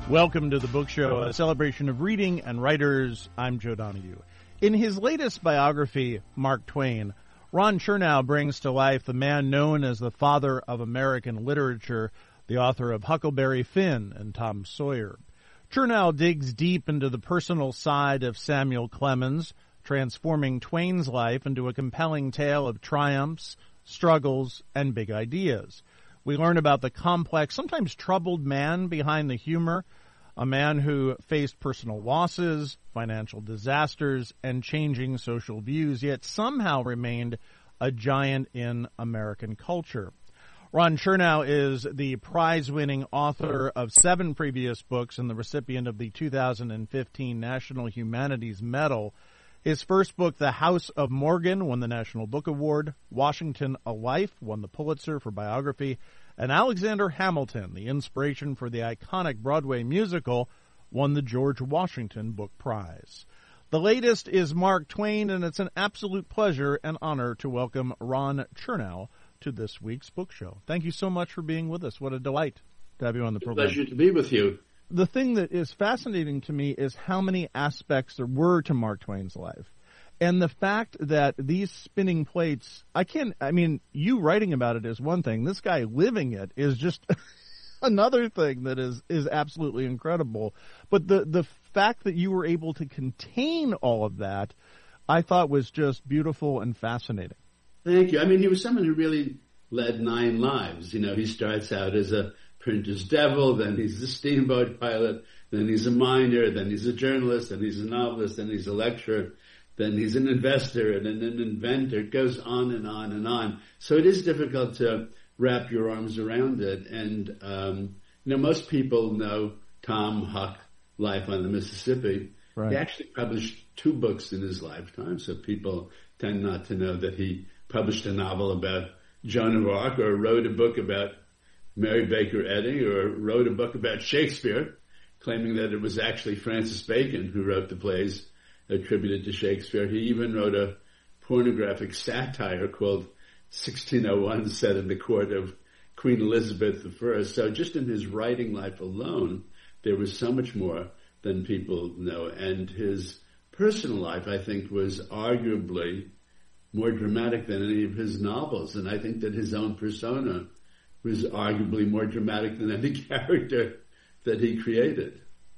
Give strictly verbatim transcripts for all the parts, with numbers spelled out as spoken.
Welcome to the Book Show, a celebration of reading and writers. I'm Joe Donahue. In his latest biography, Mark Twain, Ron Chernow brings to life the man known as the father of American literature, the author of Huckleberry Finn and Tom Sawyer. Chernow digs deep into the personal side of Samuel Clemens, transforming Twain's life into a compelling tale of triumphs, struggles, and big ideas. We learn about the complex, sometimes troubled man behind the humor, a man who faced personal losses, financial disasters, and changing social views, yet somehow remained a giant in American culture. Ron Chernow is the prize-winning author of seven previous books and the recipient of the two thousand fifteen National Humanities Medal. His first book, The House of Morgan, won the National Book Award. Washington, A Life, won the Pulitzer for biography. And Alexander Hamilton, the inspiration for the iconic Broadway musical, won the George Washington Book Prize. The latest is Mark Twain, and it's an absolute pleasure and honor to welcome Ron Chernow to this week's book show. Thank you so much for being with us. What a delight to have you on the program. Pleasure to be with you. The thing that is fascinating to me is how many aspects there were to Mark Twain's life. And the fact that these spinning plates, I can't, I mean, you writing about it is one thing. This guy living it is just another thing that is, is absolutely incredible. But the, the fact that you were able to contain all of that, I thought was just beautiful and fascinating. Thank you. I mean, he was someone who really led nine lives. You know, he starts out as a printer's devil, then he's a steamboat pilot, then he's a miner, then he's a journalist, then he's a novelist, then he's a lecturer, then he's an investor and then an inventor. It goes on and on and on. So it is difficult to wrap your arms around it. And, um, you know, most people know Tom Huck, Life on the Mississippi. Right. He actually published two books in his lifetime, so people tend not to know that he published a novel about Joan of Arc or wrote a book about Mary Baker Eddy or wrote a book about Shakespeare, claiming that it was actually Francis Bacon who wrote the plays attributed to Shakespeare. He even wrote a pornographic satire called sixteen oh one, set in the court of Queen Elizabeth the First. So just in his writing life alone, there was so much more than people know. And his personal life, I think, was arguably more dramatic than any of his novels. And I think that his own persona was arguably more dramatic than any character that he created.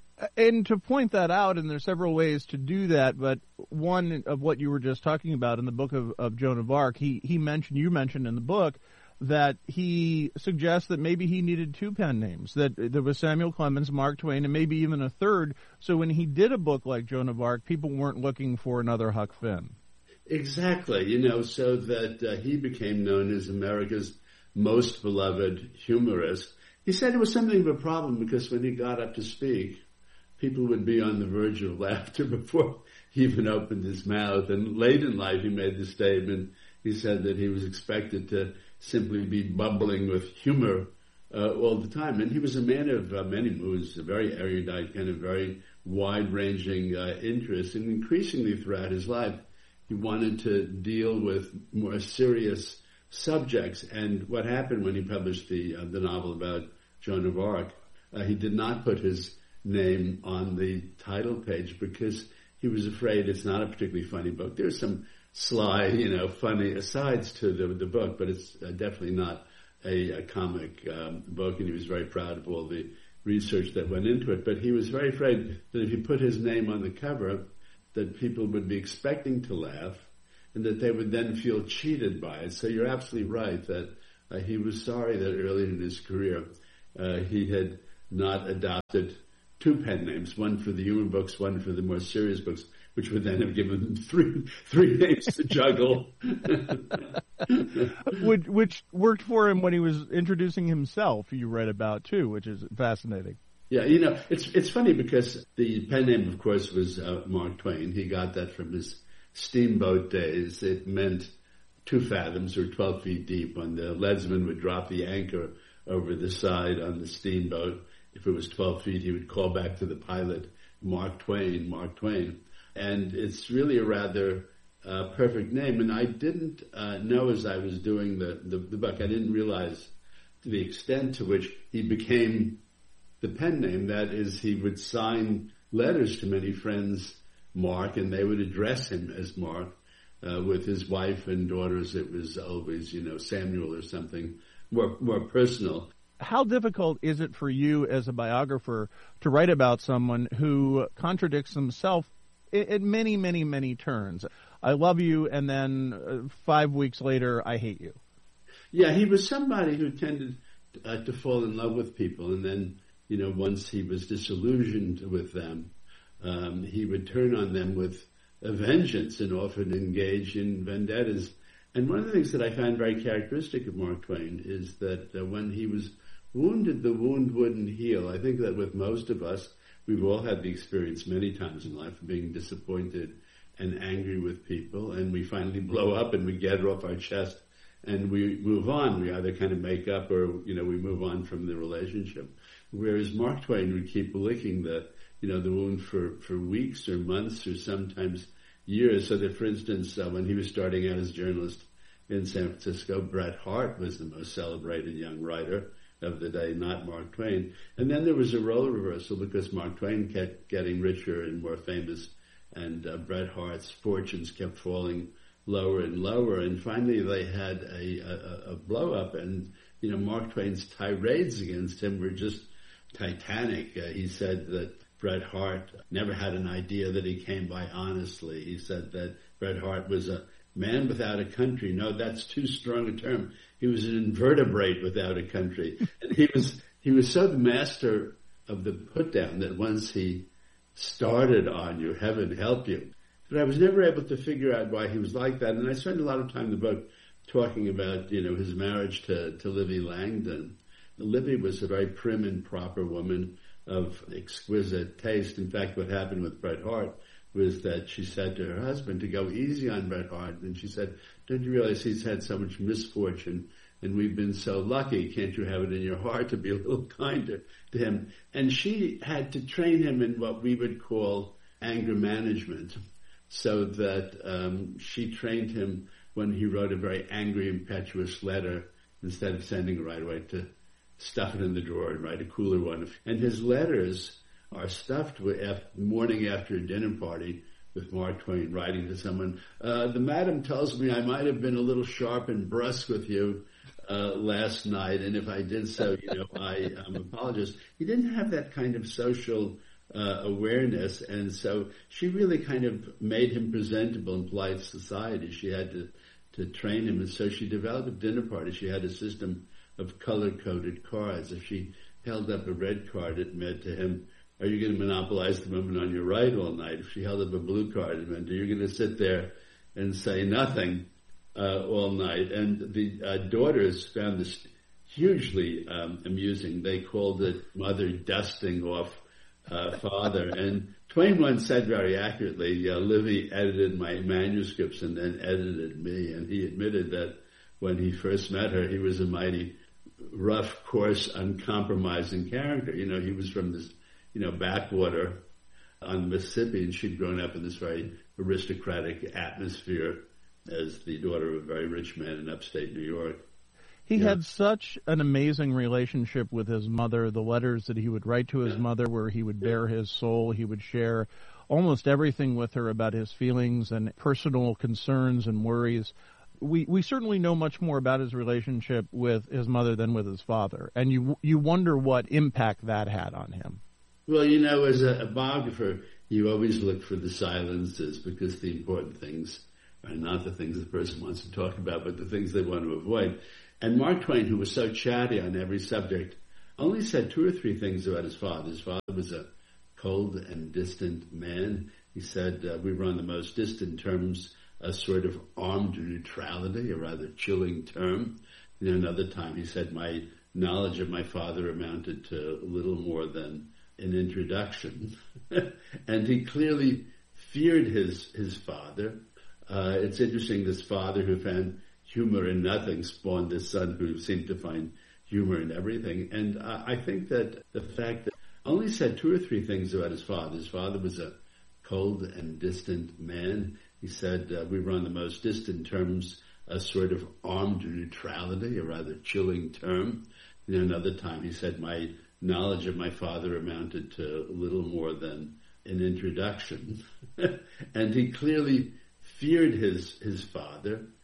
And to point that out, and there's several ways to do that, but one of what you were just talking about in the book of, of Joan of Arc, he, he mentioned, you mentioned in the book, that he suggests that maybe he needed two pen names, that there was Samuel Clemens, Mark Twain, and maybe even a third. So when he did a book like Joan of Arc, people weren't looking for another Huck Finn. Exactly, you know, so that uh, he became known as America's most beloved humorist. He said it was something of a problem because when he got up to speak, people would be on the verge of laughter before he even opened his mouth. And late in life, he made the statement, he said that he was expected to simply be bubbling with humor uh, all the time. And he was a man of uh, many moods, a very erudite, kind of very wide-ranging uh, interests. And increasingly throughout his life, he wanted to deal with more serious subjects. And what happened when he published the uh, the novel about Joan of Arc, uh, he did not put his name on the title page because he was afraid it's not a particularly funny book. There's some sly, you know, funny asides to the, the book, but it's uh, definitely not a, a comic um, book, and he was very proud of all the research that went into it. But he was very afraid that if he put his name on the cover, that people would be expecting to laugh and that they would then feel cheated by it. So you're absolutely right that uh, he was sorry that early in his career uh, he had not adopted two pen names, one for the humor books, one for the more serious books, which would then have given him three three names to juggle. which, which worked for him when he was introducing himself, you read about too, which is fascinating. Yeah, you know, it's it's funny because the pen name, of course, was uh, Mark Twain. He got that from his steamboat days. It meant two fathoms or twelve feet deep. When the leadsman would drop the anchor over the side on the steamboat, if it was twelve feet, he would call back to the pilot, Mark Twain, Mark Twain. And it's really a rather uh, perfect name. And I didn't uh, know as I was doing the, the, the book, I didn't realize the extent to which he became the pen name. That is, he would sign letters to many friends, Mark, and they would address him as Mark. Uh, with his wife and daughters, it was always, you know, Samuel or something more more personal. How difficult is it for you as a biographer to write about someone who contradicts himself at many, many, many turns? I love you, and then uh, five weeks later, I hate you. Yeah, he was somebody who tended uh, to fall in love with people, and then, you know, once he was disillusioned with them, um, he would turn on them with a vengeance and often engage in vendettas. And one of the things that I find very characteristic of Mark Twain is that uh, when he was wounded, the wound wouldn't heal. I think that with most of us, we've all had the experience many times in life of being disappointed and angry with people, and we finally blow up and we get it off our chest and we move on. We either kind of make up or, you know, we move on from the relationship. Whereas Mark Twain would keep licking the you know, the wound for, for weeks or months or sometimes years. So that, for instance, uh, when he was starting out as a journalist in San Francisco, Bret Hart was the most celebrated young writer of the day, not Mark Twain. And then there was a role reversal because Mark Twain kept getting richer and more famous, and uh, Bret Hart's fortunes kept falling lower and lower. And finally they had a, a, a blow-up, and, you know, Mark Twain's tirades against him were just titanic. Uh, he said that Bret Hart never had an idea that he came by honestly. He said that Bret Hart was a man without a country. No, that's too strong a term. He was an invertebrate without a country. And he was he was so the master of the put down that once he started on you, heaven help you. But I was never able to figure out why he was like that. And I spent a lot of time in the book talking about, you know, his marriage to, to Livy Langdon. Livy was a very prim and proper woman of exquisite taste. In fact, what happened with Bret Hart was that she said to her husband to go easy on Bret Hart. And she said, don't you realize he's had so much misfortune and we've been so lucky? Can't you have it in your heart to be a little kinder to him? And she had to train him in what we would call anger management, so that um, she trained him when he wrote a very angry, impetuous letter, instead of sending it right away, to stuff it in the drawer and write a cooler one. And his letters are stuffed with after, morning after a dinner party with Mark Twain writing to someone, uh, the madam tells me I might have been a little sharp and brusque with you uh, last night, and if I did so, you know, I um, apologize. He didn't have that kind of social uh, awareness, and so she really kind of made him presentable in polite society. She had to, to train him, and so she developed a dinner party. She had a system of color-coded cards. If she held up a red card, it meant to him, are you going to monopolize the woman on your right all night? If she held up a blue card, it meant, are you going to sit there and say nothing uh, all night? And the uh, daughters found this hugely um, amusing. They called it mother dusting off uh, father. And Twain once said very accurately, uh, Livy edited my manuscripts and then edited me. And he admitted that when he first met her, he was a mighty rough, coarse, uncompromising character. You know, he was from this, you know, backwater on the Mississippi, and she'd grown up in this very aristocratic atmosphere as the daughter of a very rich man in upstate New York. He yeah. had such an amazing relationship with his mother. The letters that he would write to his yeah. mother, where he would bare his soul, he would share almost everything with her about his feelings and personal concerns and worries. We we certainly know much more about his relationship with his mother than with his father, and you you wonder what impact that had on him. Well, you know, as a, a biographer, you always look for the silences, because the important things are not the things the person wants to talk about, but the things they want to avoid. And Mark Twain, who was so chatty on every subject, only said two or three things about his father. His father was a cold and distant man. He said uh, we were on the most distant terms, a sort of armed neutrality, a rather chilling term. You know, another time he said my knowledge of my father amounted to little more than an introduction. And he clearly feared his his father. Uh, it's interesting, this father who found humor in nothing spawned this son who seemed to find humor in everything. And uh, I think that the fact that only said two or three things about his father. His father was a cold and distant man. He said uh, we were on the most distant terms, a sort of armed neutrality, a rather chilling term. You know, another time he said my knowledge of my father amounted to little more than an introduction. And he clearly feared his, his father,